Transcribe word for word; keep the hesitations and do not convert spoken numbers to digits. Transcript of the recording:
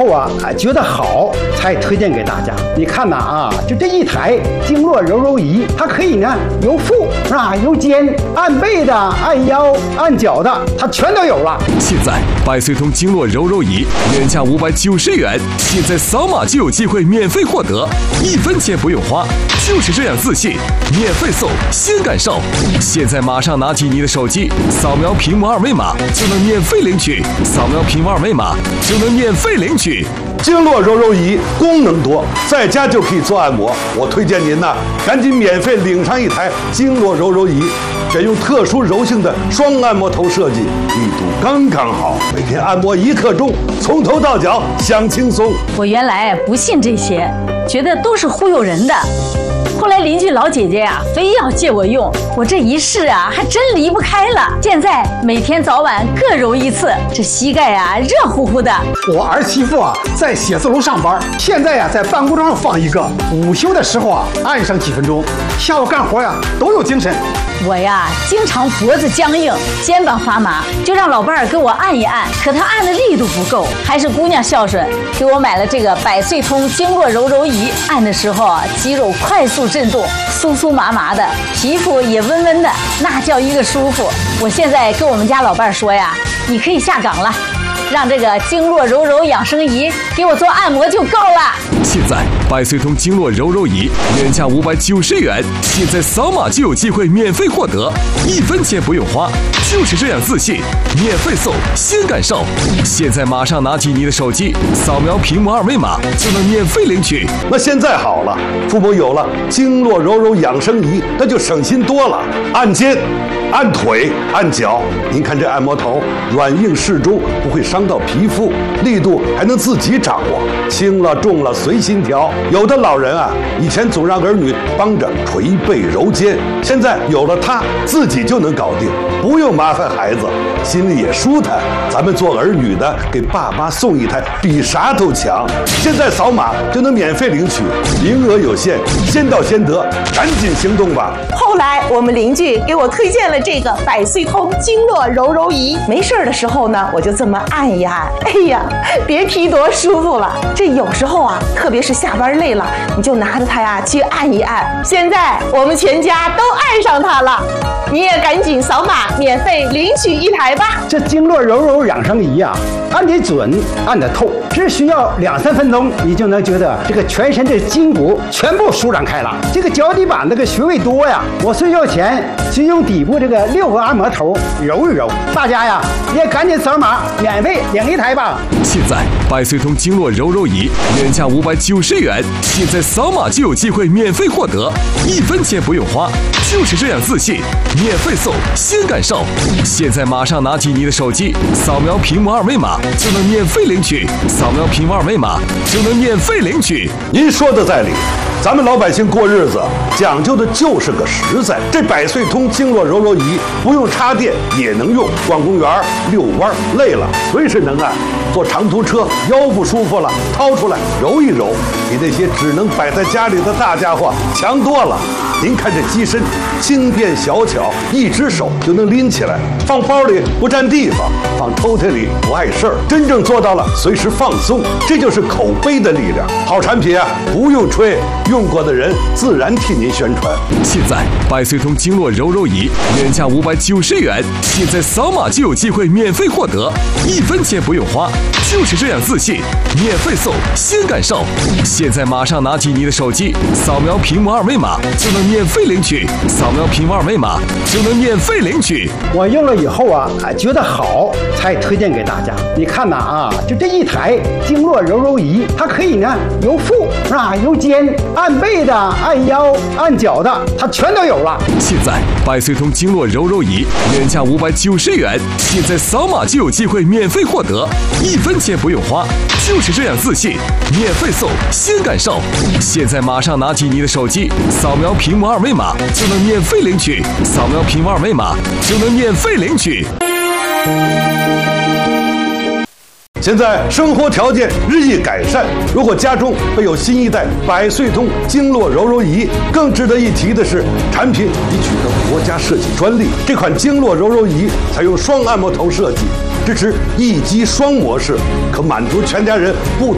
后啊，觉得好才推荐给大家。你看呐啊，就这一台经络柔柔仪，它可以呢由腹啊由肩按背的、按腰、按脚的，它全都有了。 现在百岁通经络柔柔仪原价五百九十元，现在扫码就有机会免费获得，一分钱不用花，就是这样自信，免费送，先感受。现在马上拿起你的手机，扫描屏幕二维码就能免费领取，扫描屏幕二维码就能免费领取。 经络柔柔仪功能多，在家就可以做按摩。我推荐您呐，赶紧免费领上一台经络柔柔仪，选用特殊柔性的双按摩头设计，力度刚刚好，每天按摩一刻钟，从头到脚享轻松。 我原来不信这些，觉得都是忽悠人的。后来邻居老姐姐呀、啊，非要借我用，我这一试啊，还真离不开了。现在每天早晚各揉一次，这膝盖啊热乎乎的。 我儿媳妇啊在写字楼上班，现在呀、啊、在办公桌上放一个，午休的时候啊按上几分钟，下午干活呀都有精神。 我呀经常脖子僵硬，肩膀发麻，就让老伴儿给我按一按，可他按的力度不够，还是姑娘孝顺，给我买了这个百岁通经络柔柔仪，按的时候啊肌肉快速震动，酥酥麻麻的，皮肤也温温的，那叫一个舒服。我现在跟我们家老伴儿说呀，你可以下岗了，让这个经络柔柔养生仪给我做按摩就够了。 现在百岁通经络柔柔仪原价五百九十元，现在扫码就有机会免费获得，一分钱不用花，就是这样自信，免费送，先感受。现在马上拿起你的手机，扫描屏幕二维码就能免费领取。 那现在好了，父母有了经络柔柔养生仪，那就省心多了。按肩、按腿、按脚，您看这按摩头软硬适中，不会伤到皮肤，力度还能自己掌握，轻了重了随心调。有的老人啊，以前总让儿女帮着捶背揉肩，现在有了它，自己就能搞定，不用麻烦孩子，心里也舒坦。咱们做儿女的，给爸妈送一台，比啥都强。现在扫码就能免费领取，名额有限，先到先得，赶紧行动吧。 后来我们邻居给我推荐了这个百岁通经络柔柔仪，没事的时候呢，我就这么按一按，哎呀，别提多舒服了。这有时候啊，特别是下班累了，你就拿着它呀去按一按。现在我们全家都爱上它了，你也赶紧扫码免费领取一台吧。 这经络柔柔养生仪啊，按得准，按得透，只需要两三分钟，你就能觉得这个全身的筋骨全部舒展开了。这个脚底板那个穴位多呀，我睡觉前就用底部这个六个按摩头揉一揉。大家呀也赶紧扫码免费领一台吧。 现在百岁通经络柔柔仪原价五百九十元，现在扫码就有机会免费获得，一分钱不用花，就是这样自信，免费送，先感受。现在马上拿起你的手机，扫描屏幕二维码就能免费领取，扫描屏幕二维码就能免费领取。 您说的在理，咱们老百姓过日子讲究的就是个实在。这百岁通经络柔柔仪不用插电也能用，逛公园遛弯累了随时能按，坐长途车腰不舒服了掏出来揉一揉，比那些只能摆在家里的大家伙强多了。您看这机身轻便小巧，一只手就能拎起来，放包里不占地方，放抽屉里不碍事儿，真正做到了随时放松，这就是口碑的力量。好产品啊，不用吹，用过的人自然替您宣传。 现在百岁通经络柔柔仪原价五百九十元，现在扫码就有机会免费获得，一分钱不用花，就是这样自信，免费送，先感受。现在马上拿起你的手机，扫描屏幕二维码就能免费领取，扫描屏幕二维码就能免费领取。 我用了以后啊，觉得好才推荐给大家。你看呐啊，就这一台经络柔柔仪，它可以呢由腹啊由肩按背的、按腰、按脚的，它全都有了。 现在百岁通经络柔柔仪原价五百九十元，现在扫码就有机会免费获得，一分钱不用花，就是这样自信，免费送，先感受。现在马上拿起你的手机，扫描屏幕二维码就能免费领取，扫描屏幕二维码就能免费领取。 现在生活条件日益改善，如果家中备有新一代百岁通经络柔柔仪，更值得一提的是，产品已取得国家设计专利。这款经络柔柔仪采用双按摩头设计，支持一机双模式，可满足全家人不同